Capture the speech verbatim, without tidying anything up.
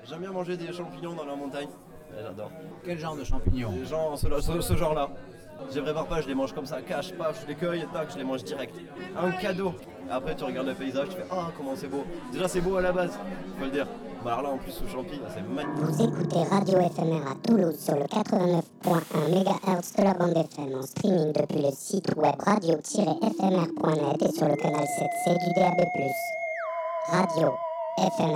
J'aime bien manger des champignons dans la montagne. Ouais, j'adore. Quel genre de champignons? Des gens, ce, ce- ce genre-là. Je les prépare pas, je les mange comme ça, cache, paf, je les cueille, tac, je les mange direct. Un cadeau. Après, tu regardes le paysage, tu fais ah, comment c'est beau. Déjà, c'est beau à la base, faut le dire. Bah, alors là, en plus, sous champi, là, c'est magnifique. Vous écoutez Radio F M R à Toulouse sur le quatre-vingt-neuf point un mégahertz de la bande F M en streaming depuis le site web radio tiret f m r point net et sur le canal sept C du D A B plus. Radio F M R.